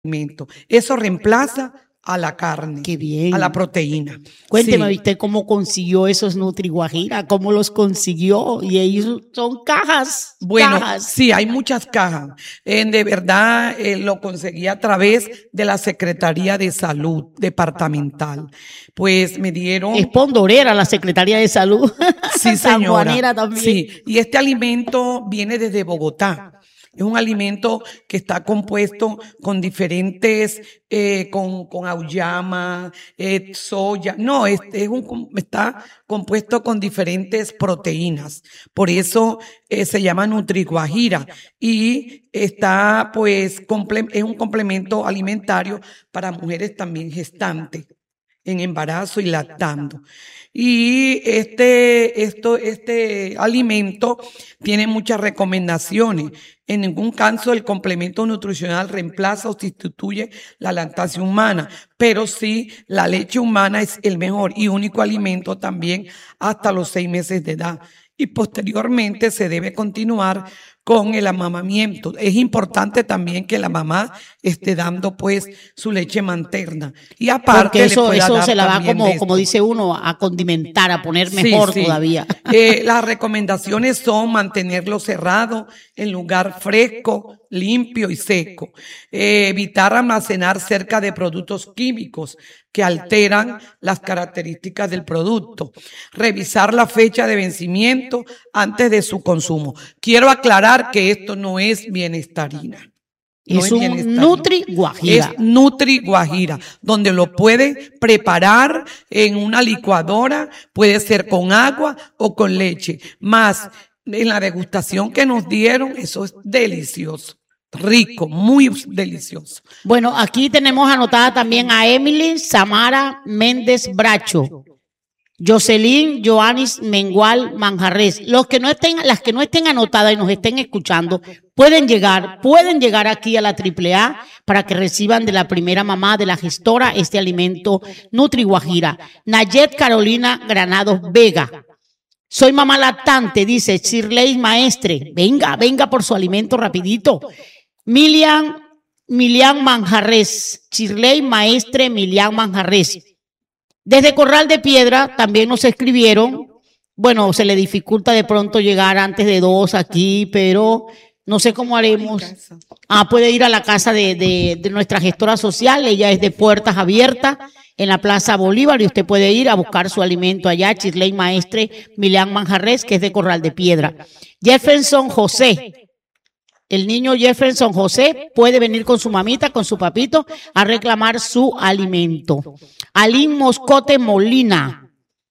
alimento. Eso reemplaza a la carne, Qué bien. a la proteína. Cuénteme Sí. usted cómo consiguió esos NutriGuajira, cómo los consiguió. Y ellos son cajas. Bueno, cajas. sí, hay muchas cajas. De verdad, lo conseguí a través de la Secretaría de Salud Departamental. Pues me dieron... Es pondorera la Secretaría de Salud. Sí, señora. Sanjuanera también. Sí, y este alimento viene desde Bogotá. Es un alimento que está compuesto con diferentes, con auyama, soya. No, está compuesto con diferentes proteínas. Por eso se llama NutriGuajira. Y está, pues, es un complemento alimentario para mujeres también gestantes, en embarazo y lactando. Y este alimento tiene muchas recomendaciones. En ningún caso el complemento nutricional reemplaza o sustituye la lactancia humana, pero sí la leche humana es el mejor y único alimento también hasta los 6 meses de edad. Y posteriormente se debe continuar con el amamamiento. Es importante también que la mamá esté dando pues su leche materna. Y aparte porque eso dar se la va también como dice uno, a condimentar, a poner mejor todavía. Las recomendaciones son mantenerlo cerrado en lugar fresco, limpio y seco. Evitar almacenar cerca de productos químicos que alteran las características del producto. Revisar la fecha de vencimiento antes de su consumo. Quiero aclarar que esto no es bienestarina. No es un NutriGuajira. Es NutriGuajira, donde lo puede preparar en una licuadora, puede ser con agua o con leche. Más, en la degustación que nos dieron, eso es delicioso. Rico, muy delicioso. Bueno, aquí tenemos anotada también a Emily Samara Méndez Bracho, Jocelyn Joanis Mengual Manjarres. Las que no estén anotadas y nos estén escuchando, pueden llegar aquí a la AAA para que reciban de la primera mamá de la gestora este alimento NutriGuajira. Nayet Carolina Granados Vega. Soy mamá lactante, dice Shirley Maestre. Venga por su alimento rapidito. Milian Manjarres. Shirley Maestre Milian Manjarres. Desde Corral de Piedra también nos escribieron. Bueno, se le dificulta de pronto llegar antes de 2 aquí, pero no sé cómo haremos. Puede ir a la casa de nuestra gestora social. Ella es de Puertas Abiertas en la Plaza Bolívar y usted puede ir a buscar su alimento allá. Shirley Maestre Milian Manjarres, que es de Corral de Piedra. Jefferson José. El niño Jefferson José puede venir con su mamita, con su papito, a reclamar su alimento. Aline Moscote Molina.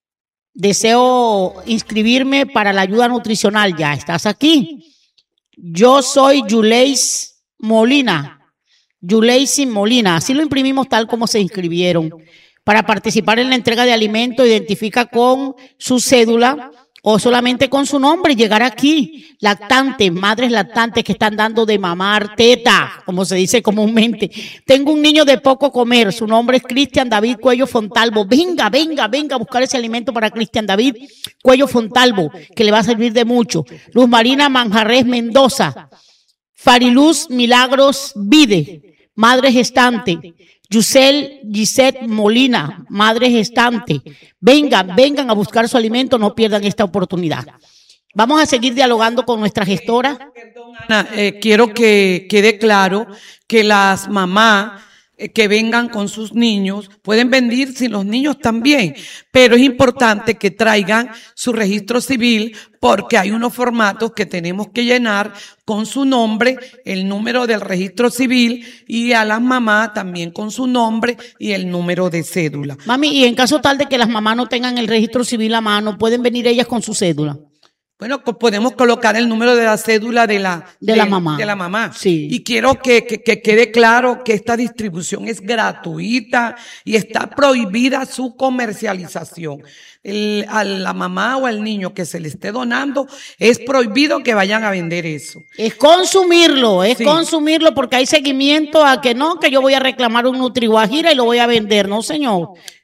Deseo inscribirme para la ayuda nutricional. Ya estás aquí. Yo soy Yuleis Molina. Yuleisi Molina. Así lo imprimimos tal como se inscribieron. Para participar en la entrega de alimento, identifica con su cédula o solamente con su nombre y llegar aquí. Lactantes, madres lactantes que están dando de mamar teta, como se dice comúnmente. Tengo un niño de poco comer, su nombre es Cristian David Cuello Fontalvo. Venga a buscar ese alimento para Cristian David Cuello Fontalvo, que le va a servir de mucho. Luz Marina Manjarres Mendoza. Fariluz Milagros Vide, madre gestante. Yusel Gisette Molina, madre gestante. Vengan a buscar su alimento, no pierdan esta oportunidad. Vamos a seguir dialogando con nuestra gestora. Ana, quiero que quede claro que las mamás que vengan con sus niños pueden venir sin los niños también, pero es importante que traigan su registro civil porque hay unos formatos que tenemos que llenar con su nombre, el número del registro civil y a las mamás también con su nombre y el número de cédula. Mami, y en caso tal de que las mamás no tengan el registro civil a mano, ¿pueden venir ellas con su cédula? Bueno, podemos colocar el número de la cédula de la mamá. De la mamá. Sí. Y quiero que quede claro que esta distribución es gratuita y está prohibida su comercialización. A la mamá o al niño que se le esté donando, es prohibido que vayan a vender eso. Es consumirlo, consumirlo porque hay seguimiento a que no, que yo voy a reclamar un NutriGuajira y lo voy a vender, no señor.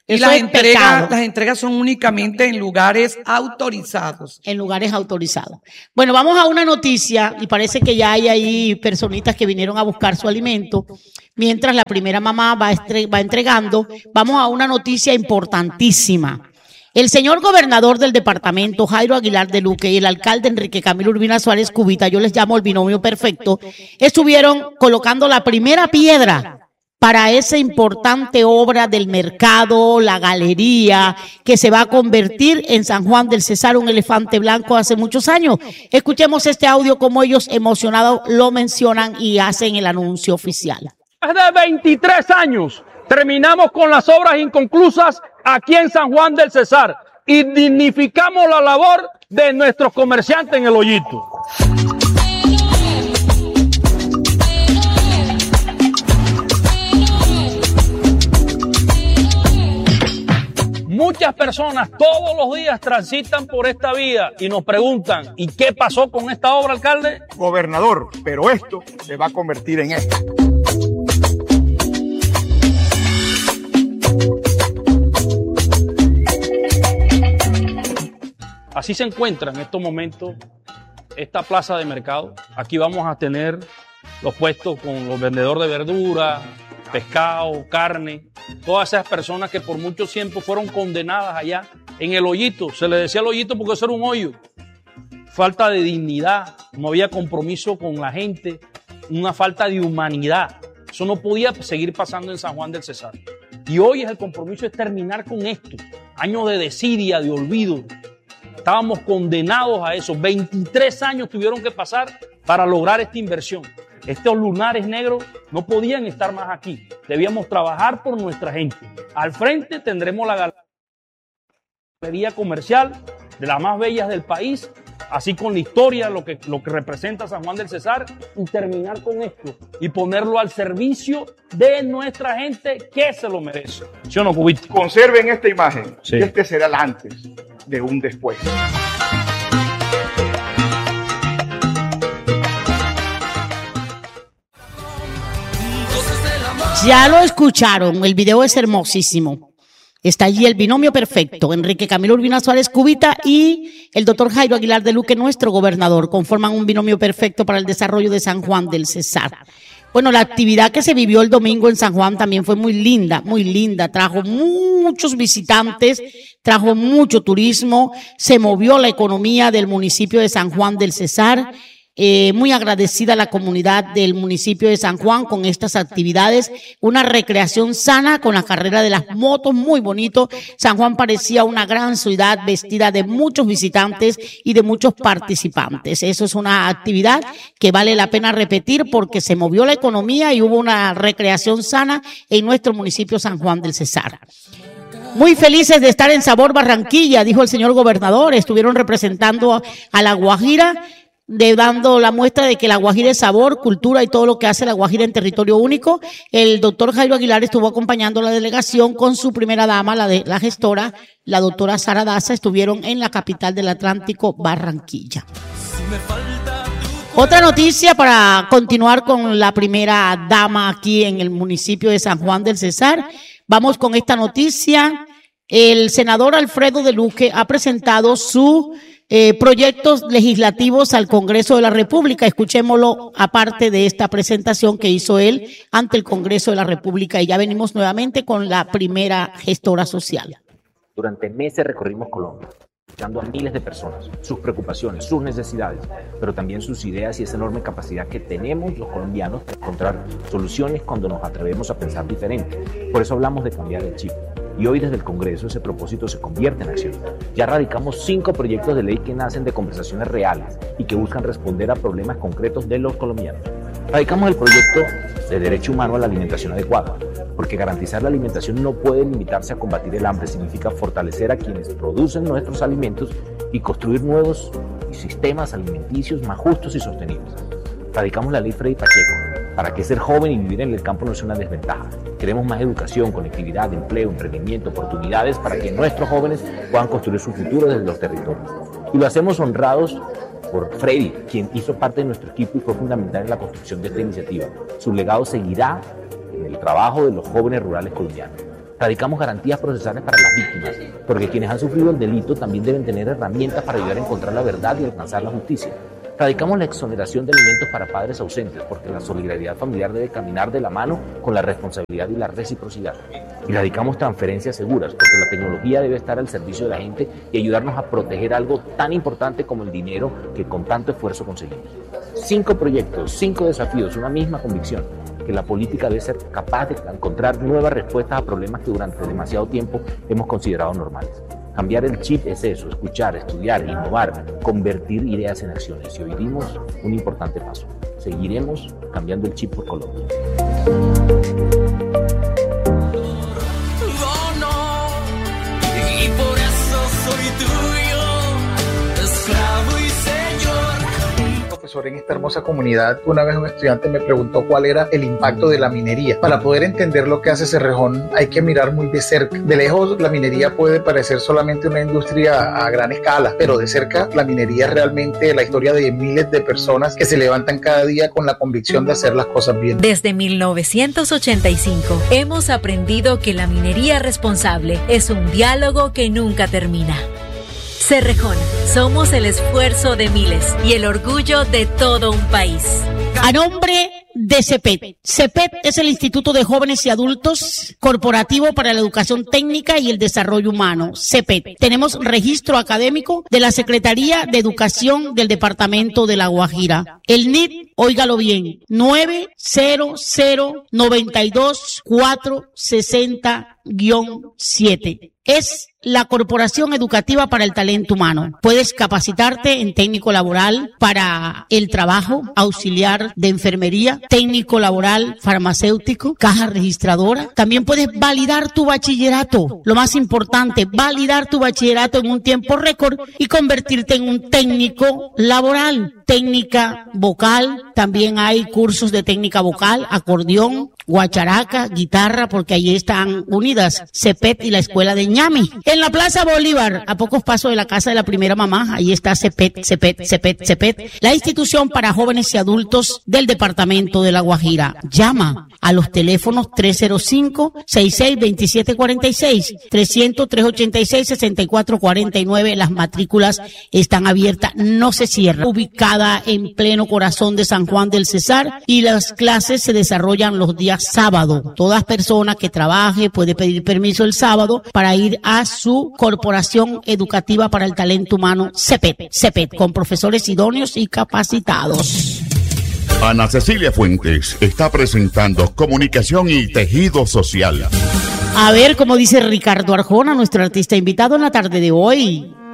Y Eso es pecado. las entregas son únicamente en lugares autorizados. En lugares autorizados. Bueno, vamos a una noticia y parece que ya hay ahí personitas que vinieron a buscar su alimento. Mientras la primera mamá va entregando, vamos a una noticia importantísima. El señor gobernador del departamento, Jairo Aguilar de Luque, y el alcalde Enrique Camilo Urbina Suárez Cubita, yo les llamo el binomio perfecto, estuvieron colocando la primera piedra para esa importante obra del mercado, la galería, que se va a convertir en San Juan del Cesar, un elefante blanco hace muchos años. Escuchemos este audio, como ellos emocionados lo mencionan y hacen el anuncio oficial. Desde 23 años terminamos con las obras inconclusas aquí en San Juan del Cesar y dignificamos la labor de nuestros comerciantes en el Hoyito. Muchas personas todos los días transitan por esta vía y nos preguntan, ¿y qué pasó con esta obra, alcalde? Gobernador, pero esto se va a convertir en esto. Así se encuentra en estos momentos esta plaza de mercado. Aquí vamos a tener los puestos con los vendedores de verdura, pescado, carne, todas esas personas que por mucho tiempo fueron condenadas allá en el Hoyito. Se le decía el Hoyito porque eso era un hoyo. Falta de dignidad, no había compromiso con la gente, una falta de humanidad. Eso no podía seguir pasando en San Juan del Cesar. Y hoy el compromiso es terminar con esto. Años de desidia, de olvido. Estábamos condenados a eso. 23 años tuvieron que pasar para lograr esta inversión. Estos lunares negros no podían estar más aquí. Debíamos trabajar por nuestra gente. Al frente tendremos la galería comercial de las más bellas del país, así con la historia, lo que representa San Juan del Cesar, y terminar con esto y ponerlo al servicio de nuestra gente que se lo merece. ¿Sí o no, Cubito? Conserven esta imagen. Sí. Este será el antes de un después. Ya lo escucharon, el video es hermosísimo. Está allí el binomio perfecto, Enrique Camilo Urbina Suárez Cubita y el doctor Jairo Aguilar de Luque, nuestro gobernador, conforman un binomio perfecto para el desarrollo de San Juan del Cesar. Bueno, la actividad que se vivió el domingo en San Juan también fue muy linda, trajo muchos visitantes, trajo mucho turismo, se movió la economía del municipio de San Juan del Cesar. Muy agradecida a la comunidad del municipio de San Juan con estas actividades, una recreación sana con la carrera de las motos, muy bonito. San Juan parecía una gran ciudad vestida de muchos visitantes y de muchos participantes. Eso es una actividad que vale la pena repetir porque se movió la economía y hubo una recreación sana en nuestro municipio San Juan del Cesar. Muy felices de estar en Sabor Barranquilla, dijo el señor gobernador. Estuvieron representando a La Guajira, dando la muestra de que La Guajira es sabor, cultura y todo lo que hace La Guajira en territorio único. El doctor Jairo Aguilar estuvo acompañando a la delegación con su primera dama, la gestora, la doctora Sara Daza. Estuvieron en la capital del Atlántico, Barranquilla. Otra noticia para continuar con la primera dama aquí en el municipio de San Juan del Cesar. Vamos con esta noticia. El senador Alfredo de Luque ha presentado su proyectos legislativos al Congreso de la República. Escuchémoslo aparte de esta presentación que hizo él ante el Congreso de la República, y ya venimos nuevamente con la primera gestora social. Durante meses recorrimos Colombia, escuchando a miles de personas, sus preocupaciones, sus necesidades, pero también sus ideas y esa enorme capacidad que tenemos los colombianos de encontrar soluciones cuando nos atrevemos a pensar diferente. Por eso hablamos de cambiar el chip. Y hoy desde el Congreso ese propósito se convierte en acción. Ya radicamos 5 proyectos de ley que nacen de conversaciones reales y que buscan responder a problemas concretos de los colombianos. Radicamos el proyecto de derecho humano a la alimentación adecuada, porque garantizar la alimentación no puede limitarse a combatir el hambre, significa fortalecer a quienes producen nuestros alimentos y construir nuevos sistemas alimenticios más justos y sostenibles. Radicamos la ley Freddy Pacheco, para que ser joven y vivir en el campo no sea una desventaja. Queremos más educación, conectividad, empleo, emprendimiento, oportunidades para que nuestros jóvenes puedan construir su futuro desde los territorios. Y lo hacemos honrados por Freddy, quien hizo parte de nuestro equipo y fue fundamental en la construcción de esta iniciativa. Su legado seguirá en el trabajo de los jóvenes rurales colombianos. Radicamos garantías procesales para las víctimas, porque quienes han sufrido el delito también deben tener herramientas para ayudar a encontrar la verdad y alcanzar la justicia. Radicamos la exoneración de alimentos para padres ausentes, porque la solidaridad familiar debe caminar de la mano con la responsabilidad y la reciprocidad. Y radicamos transferencias seguras, porque la tecnología debe estar al servicio de la gente y ayudarnos a proteger algo tan importante como el dinero que con tanto esfuerzo conseguimos. 5 proyectos, 5 desafíos, una misma convicción, que la política debe ser capaz de encontrar nuevas respuestas a problemas que durante demasiado tiempo hemos considerado normales. Cambiar el chip es eso, escuchar, estudiar, innovar, convertir ideas en acciones. Y hoy dimos un importante paso. Seguiremos cambiando el chip por Colombia. Oh, no, y por eso soy tuyo, esclavo y señor. Profesor, en esta hermosa comunidad, una vez un estudiante me preguntó cuál era el impacto de la minería. Para poder entender lo que hace Cerrejón hay que mirar muy de cerca. De lejos la minería puede parecer solamente una industria a gran escala, pero de cerca la minería es realmente la historia de miles de personas que se levantan cada día con la convicción de hacer las cosas bien. Desde 1985 hemos aprendido que la minería responsable es un diálogo que nunca termina. Cerrejón, somos el esfuerzo de miles y el orgullo de todo un país. A nombre de CEPET. CEPET es el Instituto de Jóvenes y Adultos Corporativo para la Educación Técnica y el Desarrollo Humano. CEPET. Tenemos registro académico de la Secretaría de Educación del Departamento de La Guajira. El NID, óigalo bien, 900-92460-7. Es la Corporación Educativa para el Talento Humano. Puedes capacitarte en técnico laboral para el trabajo, auxiliar de enfermería, técnico laboral, farmacéutico, caja registradora. También puedes validar tu bachillerato. Lo más importante, validar tu bachillerato en un tiempo récord y convertirte en un técnico laboral. Técnica vocal, también hay cursos de técnica vocal, acordeón, guacharaca, guitarra, porque ahí están unidas CEPET y la Escuela de Ñami. En la Plaza Bolívar, a pocos pasos de la casa de la primera mamá, ahí está CEPET, la institución para jóvenes y adultos del departamento de La Guajira. Llama a los teléfonos 305-662746, 300-386-6449. Las matrículas están abiertas, no se cierran. Ubicada en pleno corazón de San Juan del Cesar, y las clases se desarrollan los días sábado. Todas personas que trabaje puede pedir permiso el sábado para ir a su Corporación Educativa para el Talento Humano, CEPET, con profesores idóneos y capacitados. Ana Cecilia Fuentes está presentando Comunicación y Tejido Social. A ver, como dice Ricardo Arjona, nuestro artista invitado en la tarde de hoy.